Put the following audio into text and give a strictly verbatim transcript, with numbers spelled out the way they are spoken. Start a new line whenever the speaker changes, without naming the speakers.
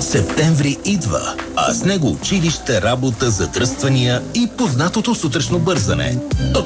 Септември идва, а с него училище, работа, задръствания и познатото сутрешно бързане.